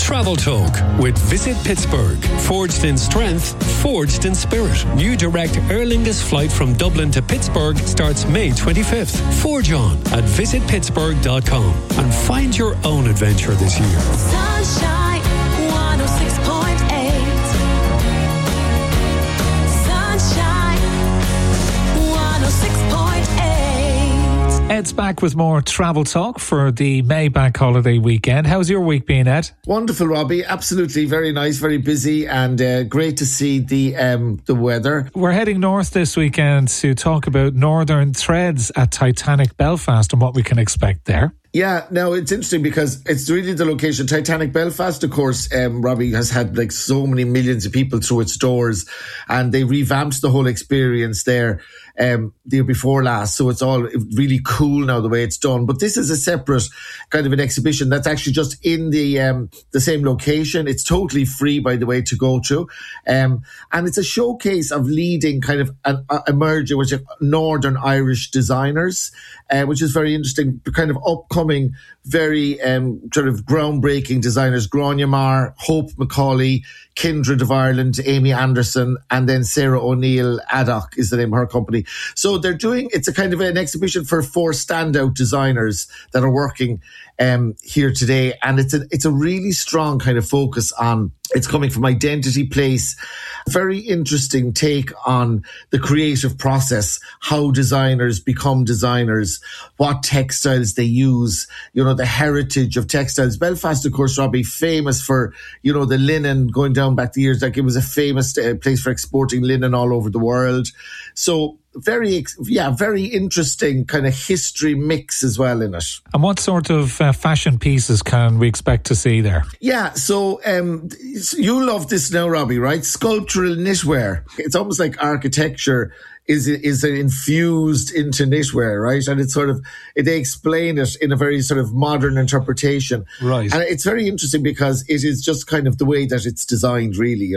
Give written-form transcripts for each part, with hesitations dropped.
Travel Talk with Visit Pittsburgh. Forged in strength, forged in spirit. New direct Aer Lingus flight from Dublin to Pittsburgh starts May 25th. Forge on at visitpittsburgh.com and find your own adventure this year. Sunshine 106.8. Sunshine 106.8. Ed's back with more Travel Talk for the May Bank holiday weekend. How's your week been, Ed? Wonderful, Robbie. Absolutely, very nice, very busy, and great to see the weather. We're heading north this weekend to talk about Northern Threads at Titanic Belfast and what we can expect there. Yeah, now it's interesting because it's really the location. Titanic Belfast, of course, Robbie, has had like so many millions of people through its doors, and they revamped the whole experience there the year before last. So it's all really cool now the way it's done. But this is a separate kind of an exhibition that's actually just in the same location. It's totally free, by the way, to go to. And it's a showcase of leading kind of emerging, which are Northern Irish designers, which is very interesting, kind of upcoming, very sort of groundbreaking designers. Gráinne Maher, Hope McCauley, Kindred of Ireland, Amy Anderson, and then Sarah O'Neill Addock is the name of her company. So it's a kind of an exhibition for 4 standout designers that are working here today. And it's a really strong kind of focus on, it's coming from Identity Place. Very interesting take on the creative process, how designers become designers, what textiles they use, the heritage of textiles. Belfast, of course, Robbie, famous for, the linen going down back the years. Like it was a famous place for exporting linen all over the world. So very interesting kind of history mix as well in it. And what sort of fashion pieces can we expect to see there? Yeah, so you love this now, Robbie, right? Sculptural knitwear. It's almost like architecture is infused into knitwear, right? And it's they explain it in a very sort of modern interpretation. Right. And it's very interesting because it is just kind of the way that it's designed, really,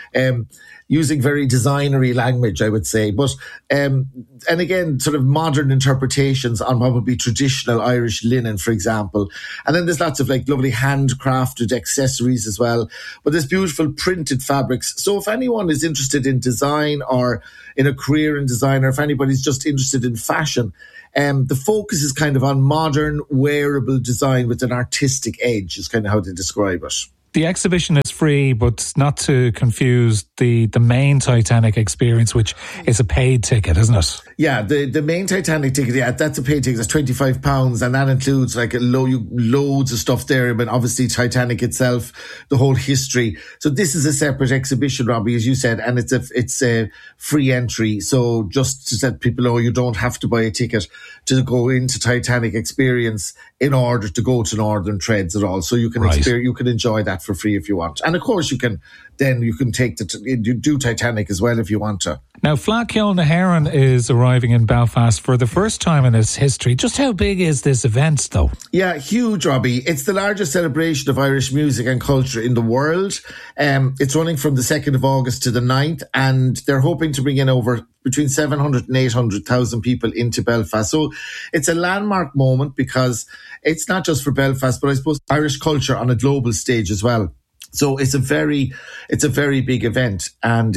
using very designery language, I would say. But, and again, sort of modern interpretations on probably traditional Irish linen, for example. And then there's lots of like lovely handcrafted accessories as well. But there's beautiful printed fabrics. So if anyone is interested in design or in a career in design, or if anybody's just interested in fashion, the focus is kind of on modern wearable design with an artistic edge is kind of how they describe it. The exhibition is free, but not to confuse the main Titanic experience, which is a paid ticket, isn't it? Yeah, the main Titanic ticket, yeah, that's a paid ticket. That's £25, and that includes like loads of stuff there. But obviously Titanic itself, the whole history. So this is a separate exhibition, Robbie, as you said, and it's a free entry. So just to let people know, you don't have to buy a ticket to go into Titanic experience in order to go to Northern Threads at all. So you can you can enjoy that for free if you want. And of course you can take you do Titanic as well if you want to. Now, Fleadh na hÉireann is arriving in Belfast for the first time in its history. Just how big is this event, though? Yeah, huge, Robbie. It's the largest celebration of Irish music and culture in the world. It's running from the 2nd of August to the 9th, and they're hoping to bring in over between 700 and 800,000 people into Belfast. So it's a landmark moment because it's not just for Belfast, but I suppose Irish culture on a global stage as well. So it's a very big event, and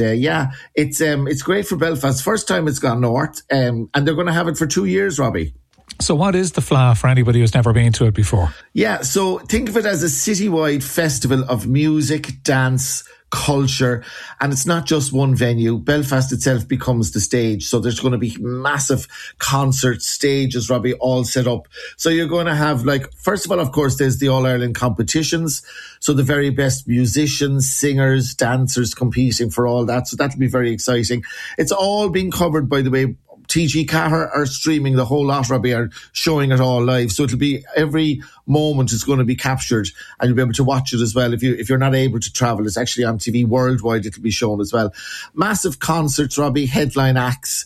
it's great for Belfast. First time it's gone north, and they're going to have it for 2 years, Robbie. So what is the Fleadh for anybody who's never been to it before? Yeah, so think of it as a citywide festival of music, dance, culture, and it's not just one venue. Belfast itself becomes the stage, so there's going to be massive concert stages, Robbie, all set up. So you're going to have, like, first of all, of course, there's the All-Ireland competitions, so the very best musicians, singers, dancers competing for all that, so that'll be very exciting. It's all being covered, by the way. TG Cahir are streaming the whole lot, Robbie, are showing it all live. So it'll be, every moment is going to be captured, and you'll be able to watch it as well. If you're not able to travel, it's actually on TV worldwide, it'll be shown as well. Massive concerts, Robbie, headline acts,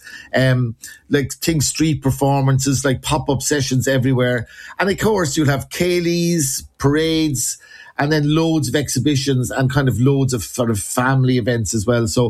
like King Street performances, like pop-up sessions everywhere. And of course, you'll have Céilís, parades, and then loads of exhibitions and kind of loads of sort of family events as well. So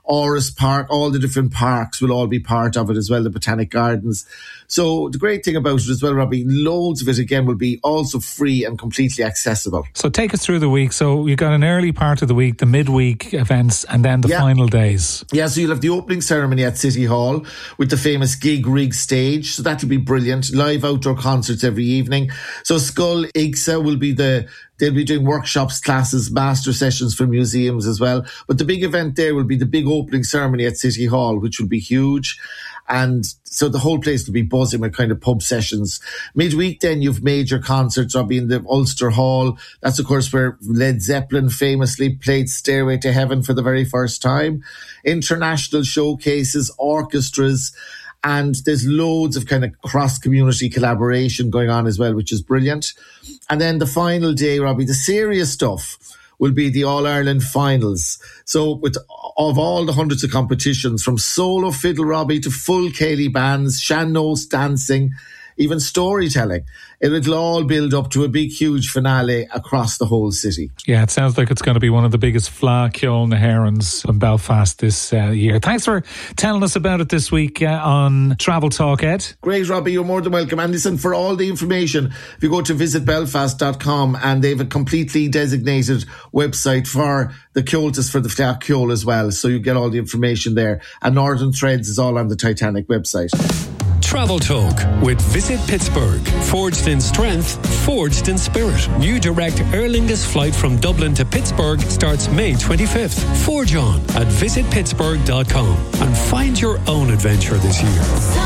Oris Park, all the different parks will all be part of it as well, the Botanic Gardens. So the great thing about it as well, Robbie, loads of it again will be also free and completely accessible. So take us through the week. So you've got an early part of the week, the midweek events, and then the final days. Yeah, so you'll have the opening ceremony at City Hall with the famous Gig Rig stage. So that'll be brilliant. Live outdoor concerts every evening. So Skull IGSA will be they'll be doing workshops, classes, master sessions for museums as well. But the big event there will be the big opening ceremony at City Hall, which will be huge. And so the whole place will be buzzing with kind of pub sessions. Midweek then you've major concerts. I'll be in the Ulster Hall. That's of course where Led Zeppelin famously played Stairway to Heaven for the very first time. International showcases, orchestras, and there's loads of kind of cross-community collaboration going on as well, which is brilliant. And then the final day, Robbie, the serious stuff will be the All-Ireland finals. So of all the hundreds of competitions, from solo fiddle, Robbie, to full Ceilidh bands, sean-nós dancing, even storytelling, it'll all build up to a big, huge finale across the whole city. Yeah, it sounds like it's going to be one of the biggest Fleadh Cheoil na hÉireann in Belfast this year. Thanks for telling us about it this week on Travel Talk, Ed. Great, Robbie, you're more than welcome. And listen, for all the information, if you go to visitbelfast.com, and they have a completely designated website for the Ceoltas for the Fleadh Cheoil as well, so you get all the information there. And Northern Threads is all on the Titanic website. Travel Talk with Visit Pittsburgh. Forged in strength, forged in spirit. New direct Aer Lingus flight from Dublin to Pittsburgh starts May 25th. Forge on at visitpittsburgh.com and find your own adventure this year.